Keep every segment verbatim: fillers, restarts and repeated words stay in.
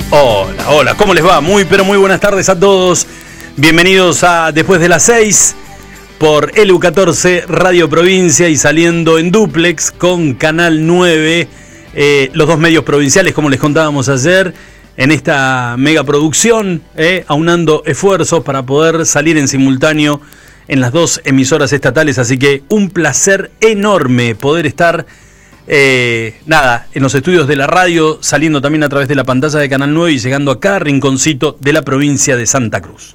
Hola, hola, ¿cómo les va? Muy, pero muy buenas tardes a todos. Bienvenidos a Después de las seis por L U catorce Radio Provincia y saliendo en dúplex con Canal nueve, eh, los dos medios provinciales, como les contábamos ayer, en esta megaproducción, eh, aunando esfuerzos para poder salir en simultáneo en las dos emisoras estatales. Así que un placer enorme poder estar Eh, nada, en los estudios de la radio, saliendo también a través de la pantalla de Canal nueve y llegando a cada rinconcito de la provincia de Santa Cruz.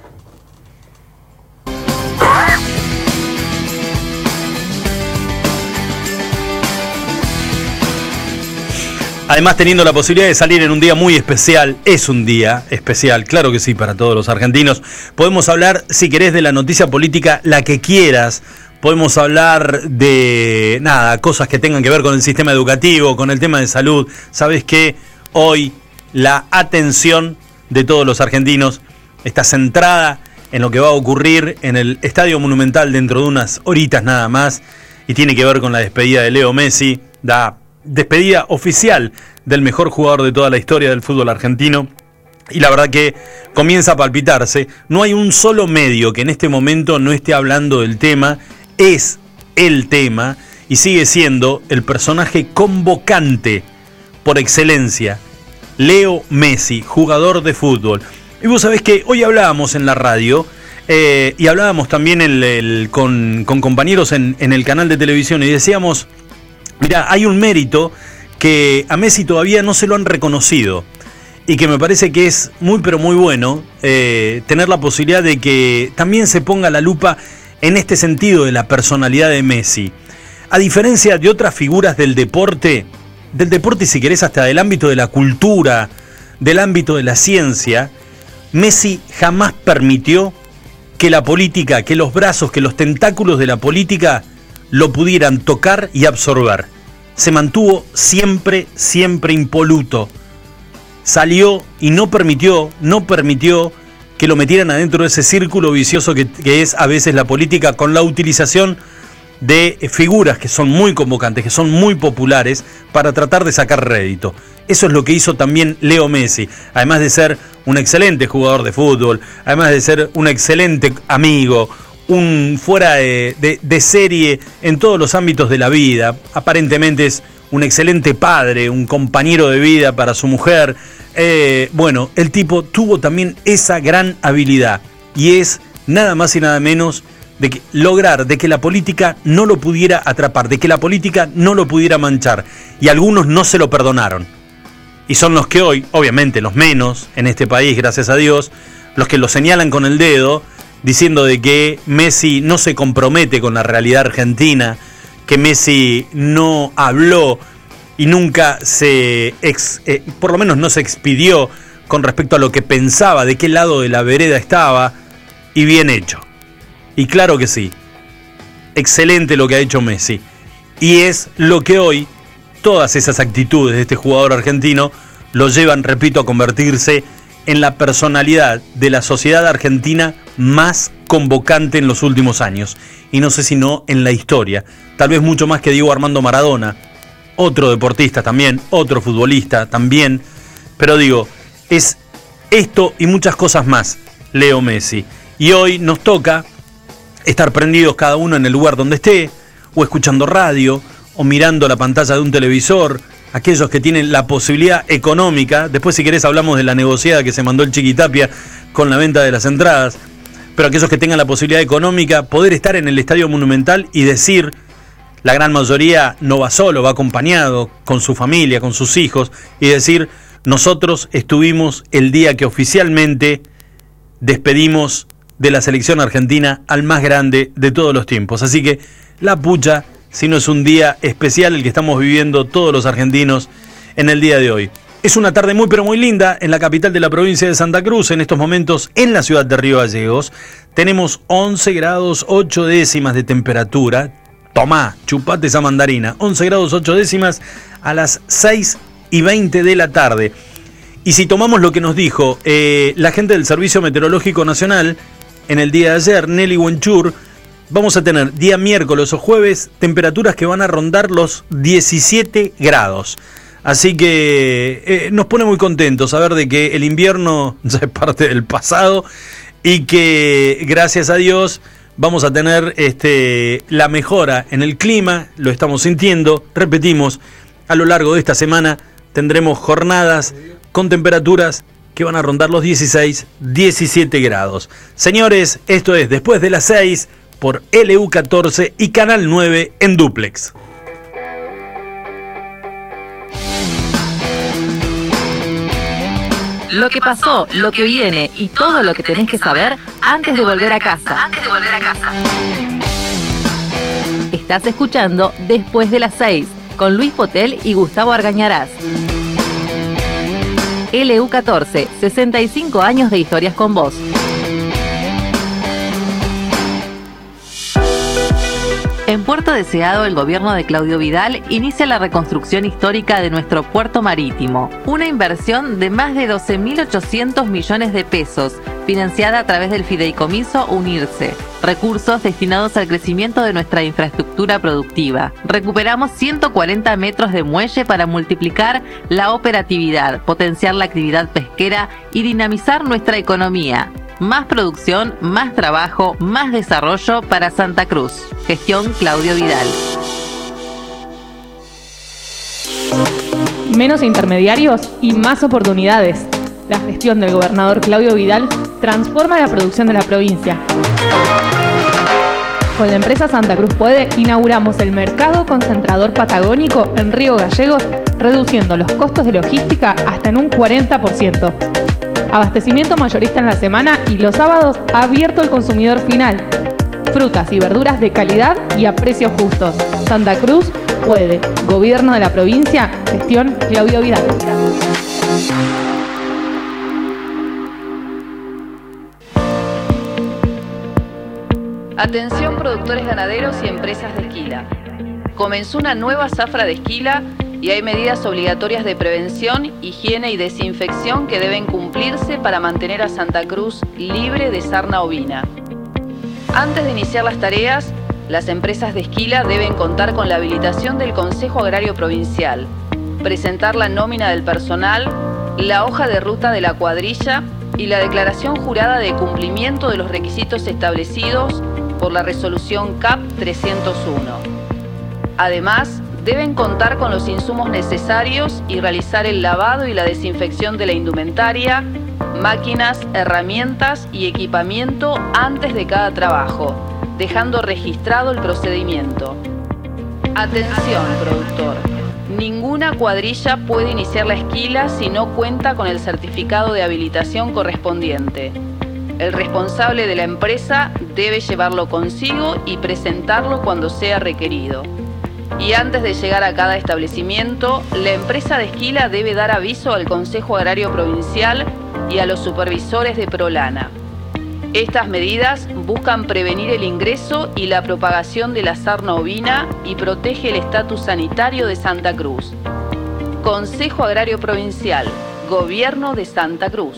Además, teniendo la posibilidad de salir en un día muy especial, es un día especial, claro que sí, para todos los argentinos. Podemos hablar, si querés, de la noticia política, la que quieras. Podemos hablar de, nada, cosas que tengan que ver con el sistema educativo, con el tema de salud. Sabes que hoy la atención de todos los argentinos está centrada en lo que va a ocurrir en el Estadio Monumental dentro de unas horitas nada más. Y tiene que ver con la despedida de Leo Messi, la despedida oficial del mejor jugador de toda la historia del fútbol argentino. Y la verdad que comienza a palpitarse. No hay un solo medio que en este momento no esté hablando del tema. Es el tema y sigue siendo el personaje convocante por excelencia, Leo Messi, jugador de fútbol. Y vos sabés que hoy hablábamos en la radio eh, y hablábamos también el, el, con, con compañeros en, en el canal de televisión y decíamos, mirá, hay un mérito que a Messi todavía no se lo han reconocido y que me parece que es muy pero muy bueno eh, tener la posibilidad de que también se ponga la lupa en este sentido de la personalidad de Messi. A diferencia de otras figuras del deporte, del deporte y si querés hasta del ámbito de la cultura, del ámbito de la ciencia, Messi jamás permitió que la política, que los brazos, que los tentáculos de la política lo pudieran tocar y absorber. Se mantuvo siempre, siempre impoluto. Salió y no permitió, no permitió que lo metieran adentro de ese círculo vicioso que, que es a veces la política, con la utilización de figuras que son muy convocantes, que son muy populares, para tratar de sacar rédito. Eso es lo que hizo también Leo Messi, además de ser un excelente jugador de fútbol, además de ser un excelente amigo, un fuera de, de, de serie en todos los ámbitos de la vida. Aparentemente es un excelente padre, un compañero de vida para su mujer. Eh, bueno, el tipo tuvo también esa gran habilidad y es nada más y nada menos de que lograr de que la política no lo pudiera atrapar, de que la política no lo pudiera manchar, y algunos no se lo perdonaron y son los que hoy, obviamente los menos en este país, gracias a Dios, los que lo señalan con el dedo diciendo de que Messi no se compromete con la realidad argentina, que Messi no habló y nunca se, ex, eh, por lo menos no se expidió con respecto a lo que pensaba, de qué lado de la vereda estaba, y bien hecho. Y claro que sí, excelente lo que ha hecho Messi. Y es lo que hoy, todas esas actitudes de este jugador argentino, lo llevan, repito, a convertirse en la personalidad de la sociedad argentina más convocante en los últimos años. Y no sé si no en la historia, tal vez mucho más que Diego Armando Maradona, otro deportista también, otro futbolista también, pero digo, es esto y muchas cosas más, Leo Messi. Y hoy nos toca estar prendidos cada uno en el lugar donde esté, o escuchando radio, o mirando la pantalla de un televisor, aquellos que tienen la posibilidad económica. Después, si querés, hablamos de la negociada que se mandó el Chiquitapia con la venta de las entradas, pero aquellos que tengan la posibilidad económica, poder estar en el Estadio Monumental y decir, la gran mayoría no va solo, va acompañado con su familia, con sus hijos, y decir, nosotros estuvimos el día que oficialmente despedimos de la selección argentina al más grande de todos los tiempos. Así que la pucha, si no es un día especial el que estamos viviendo todos los argentinos en el día de hoy. Es una tarde muy pero muy linda en la capital de la provincia de Santa Cruz, en estos momentos en la ciudad de Río Gallegos. Tenemos once grados ocho décimas de temperatura. Tomá, chupate esa mandarina. once grados ocho décimas a las seis y veinte de la tarde. Y si tomamos lo que nos dijo eh, la gente del Servicio Meteorológico Nacional en el día de ayer, Nelly Wenchur, vamos a tener día miércoles o jueves temperaturas que van a rondar los diecisiete grados. Así que eh, nos pone muy contentos saber de que el invierno ya es parte del pasado y que gracias a Dios vamos a tener este, la mejora en el clima, lo estamos sintiendo. Repetimos, a lo largo de esta semana tendremos jornadas con temperaturas que van a rondar los dieciséis, diecisiete grados. Señores, esto es Después de las seis por L U catorce y Canal nueve en Duplex. Lo que pasó, lo que viene y todo lo que tenés que saber antes de volver a casa. Antes de volver a casa. Estás escuchando Después de las seis con Luis Potel y Gustavo Argañarás. L U catorce, sesenta y cinco años de historias con vos. En Puerto Deseado, el gobierno de Claudio Vidal inicia la reconstrucción histórica de nuestro puerto marítimo. Una inversión de más de doce mil ochocientos millones de pesos, financiada a través del fideicomiso Unirse. Recursos destinados al crecimiento de nuestra infraestructura productiva. Recuperamos ciento cuarenta metros de muelle para multiplicar la operatividad, potenciar la actividad pesquera y dinamizar nuestra economía. Más producción, más trabajo, más desarrollo para Santa Cruz. Gestión Claudio Vidal. Menos intermediarios y más oportunidades. La gestión del gobernador Claudio Vidal transforma la producción de la provincia. Con la empresa Santa Cruz Puede, inauguramos el mercado concentrador patagónico en Río Gallegos, reduciendo los costos de logística hasta en un cuarenta por ciento. Abastecimiento mayorista en la semana y los sábados abierto al consumidor final. Frutas y verduras de calidad y a precios justos. Santa Cruz Puede. Gobierno de la provincia. Gestión Claudio Vidal. Atención productores ganaderos y empresas de esquila. Comenzó una nueva zafra de esquila y hay medidas obligatorias de prevención, higiene y desinfección que deben cumplirse para mantener a Santa Cruz libre de sarna ovina. Antes de iniciar las tareas, las empresas de esquila deben contar con la habilitación del Consejo Agrario Provincial, presentar la nómina del personal, la hoja de ruta de la cuadrilla y la declaración jurada de cumplimiento de los requisitos establecidos por la resolución C A P trescientos uno. Además, deben contar con los insumos necesarios y realizar el lavado y la desinfección de la indumentaria, máquinas, herramientas y equipamiento antes de cada trabajo, dejando registrado el procedimiento. Atención, productor. Ninguna cuadrilla puede iniciar la esquila si no cuenta con el certificado de habilitación correspondiente. El responsable de la empresa debe llevarlo consigo y presentarlo cuando sea requerido. Y antes de llegar a cada establecimiento, la empresa de esquila debe dar aviso al Consejo Agrario Provincial y a los supervisores de Prolana. Estas medidas buscan prevenir el ingreso y la propagación de la sarna ovina y protege el estatus sanitario de Santa Cruz. Consejo Agrario Provincial, Gobierno de Santa Cruz.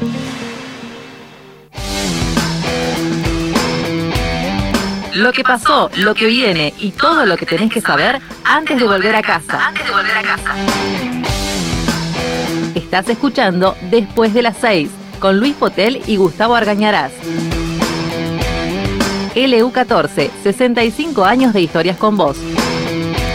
Lo que pasó, lo que viene y todo lo que tenés que saber antes de volver a casa. Antes de volver a casa. Estás escuchando Después de las seis con Luis Potel y Gustavo Argañarás. L U catorce, sesenta y cinco años de historias con vos.